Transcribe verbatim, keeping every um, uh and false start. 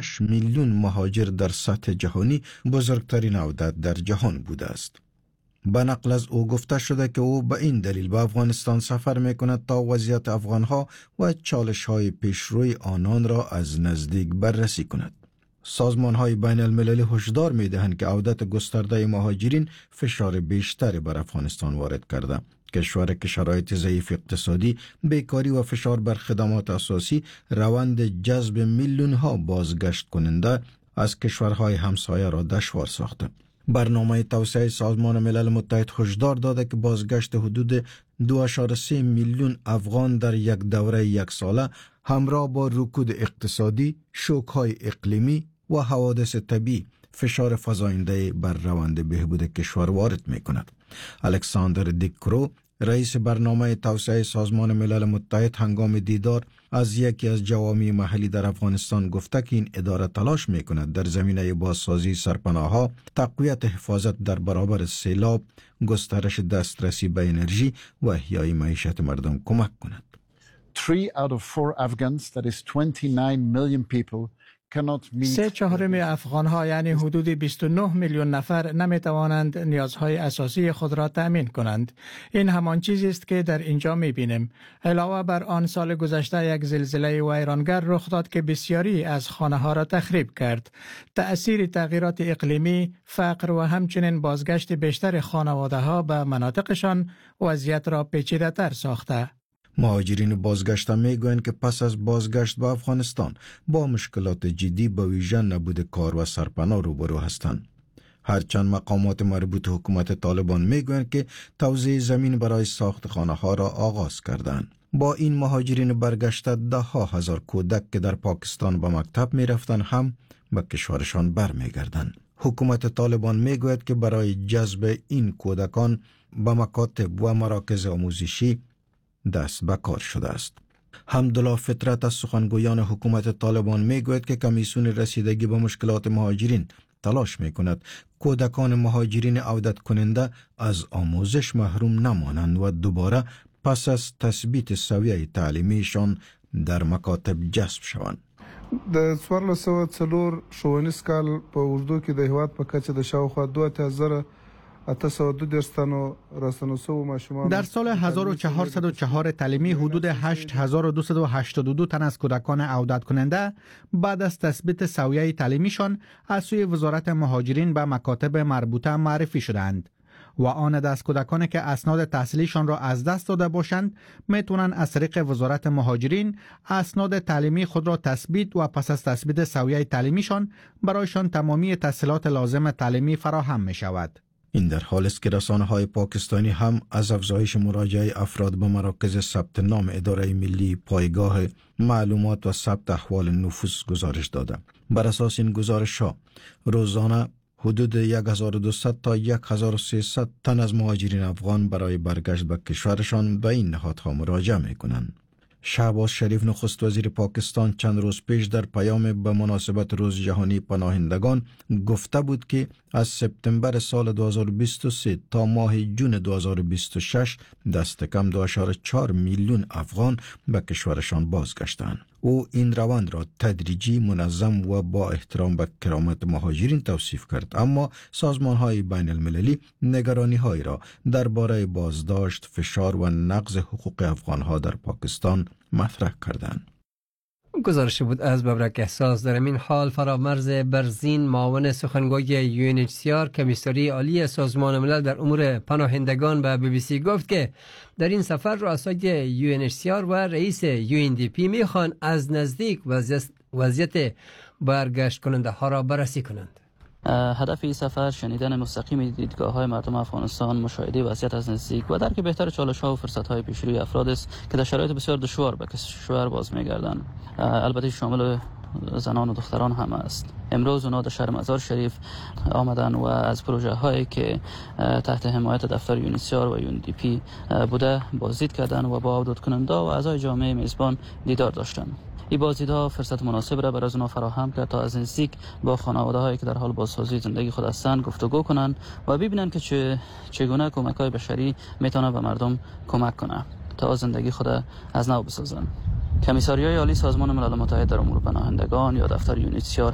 شش میلیون مهاجر در سطح جهانی بزرگترین عودت در جهان بوده است. به نقل از او گفته شده که او به این دلیل به افغانستان سفر می کند تا وضعیت افغانها و چالش های پیشروی آنان را از نزدیک بررسی کند. سازمان های بین المللی هشدار می دهند که عودت گسترده مهاجرین فشار بیشتری بر افغانستان وارد کرده. کشور که شرایط ضعیف اقتصادی، بیکاری و فشار بر خدمات اساسی روند جذب میلیون ها بازگشت کننده از کشورهای همسایه را دشوار ساخته. برنامه توسعه سازمان ملل متحد هشدار داده که بازگشت حدود دو ممیز سه میلیون افغان در یک دوره یک ساله همراه با رکود اقتصادی، شوک‌های اقلیمی و حوادث طبیعی فشار فزاینده بر روند بهبود کشور وارد می کند. الکساندر دیکرو، رئیس برنامه توسعه سازمان ملل متحد، هنگام دیدار از یکی از جوامع محلی در افغانستان گفته که این اداره تلاش می کند در زمینه بازسازی سرپناه‌ها، تقویت حفاظت در برابر سیلاب، گسترش دسترسی به انرژی و احیای معیشت مردم کمک کند. Three out of four Afghans, that is twenty-nine million people, سه چهارم افغان‌ها یعنی حدود بیست و نه میلیون نفر نمی‌توانند نیازهای اساسی خود را تأمین کنند. این همان چیزی است که در اینجا می‌بینیم. علاوه بر آن، سال گذشته یک زلزله ویرانگر رخ داد که بسیاری از خانه‌ها را تخریب کرد. تأثیر تغییرات اقلیمی، فقر و همچنین بازگشت بیشتر خانواده‌ها به مناطقشان وضعیت را پیچیده‌تر ساخته. مهاجرین بازگشته میگویند که پس از بازگشت به افغانستان با مشکلات جدی به ویژه نبود کار و سرپناه روبرو هستند. هرچند مقامات مربوط حکومت طالبان میگویند که توزیع زمین برای ساخت خانه ها را آغاز کردند. با این مهاجرین برگشته ده ها هزار کودک که در پاکستان به مکتب می رفتند هم به کشورشان برمیگردند. حکومت طالبان میگوید که برای جذب این کودکان به مکاتب و مراکز آموزشی دست به کار شده است. حمدالله فطرت از سخنگویان حکومت طالبان میگوید که کمیسیون رسیدگی به مشکلات مهاجرین تلاش میکند کودکان مهاجرین عودت کننده از آموزش محروم نمانند و دوباره پس از تثبیت سویه تعلیمیشان در مکاتب جذب شوند. د څوارلس سوه څلور ښوونیز کال په اوږدو کې د هیواد په کچه د شاوخوا دوه اتیا زره اته سوه دو دېرش تنو راستنو شوو ماشومان در سال هزار و چهارصد و چهار تعلیمی حدود هشت هزار و دویست و هشتاد و دو تن از کودکان عودت کننده بعد از تثبیت سویه تعلیمیشان از سوی وزارت مهاجرین به مکاتب مربوطه معرفی شدند و آن دست کودکانی که اسناد تحصیلیشان را از دست داده باشند میتونن از طریق وزارت مهاجرین اسناد تعلیمی خود را تثبیت و پس از تثبیت سویه تعلیمیشان برایشان تمامی تحصیلات لازم تعلیمی فراهم می شود. این در حال است که رسانه‌های پاکستانی هم از افزایش مراجعه افراد به مراکز ثبت نام اداره ملی پایگاه معلومات و ثبت احوال نفوس گزارش داده. بر اساس این گزارش‌ها روزانه حدود هزار و دویست تا هزار و سیصد تن از مهاجرین افغان برای برگشت به کشورشان به این نهادها مراجعه می‌کنند. شهباز شریف نخست وزیر پاکستان چند روز پیش در پیام به مناسبت روز جهانی پناهندگان گفته بود که از سپتامبر سال دو هزار و بیست و سه تا ماه جون دو هزار و بیست و شش دست کم دو ممیز چهار میلیون افغان به کشورشان بازگشتند. او این روند را تدریجی، منظم و با احترام به کرامت مهاجرین توصیف کرد، اما سازمان‌های بین المللی نگرانی‌هایی را درباره بازداشت، فشار و نقض حقوق افغان‌ها در پاکستان مطرح کردند. گزارش بود از ببرک احساس. در این حال فرامرز برزین، معاون سخنگوی یو ان اچ سی آر کمیساری عالی سازمان ملل در امور پناهندگان به بی بی سی گفت که در این سفر رؤسای یو ان اچ سی آر و رئیس یو ان دی پی میخوان از نزدیک وضعیت برگشت کننده ها را بررسی کنند. هدف این سفر شنیدن مستقیم دیدگاه‌های مردم افغانستان، مشاهده وضعیت از نزدیک و درک بهتر چالش‌ها و فرصت‌های پیشروی افراد است که در شرایط بسیار دشوار به کشور باز می‌گردند. البته شامل زنان و دختران هم است. امروز اونا در شهر مزار شریف آمدن و از پروژه‌هایی که تحت حمایت دفتر یو ان اچ سی آر و یو ان دی پی بوده بازدید کردند و با عودت کننده و اعضای جامعه میزبان دیدار داشتند. این بازدیدها فرصت مناسب را برای اونا فراهم کرد تا از نزدیک با خانواده‌هایی که در حال بازسازی زندگی خود هستند گفتگو کنند و ببینند که چه چگونه کمک‌های بشری میتونه به مردم کمک کنه تا زندگی خود از نو بسازند. کمیساریای عالی سازمان ملل متحد در امور پناهندگان یا دفتر یو ان اچ سی آر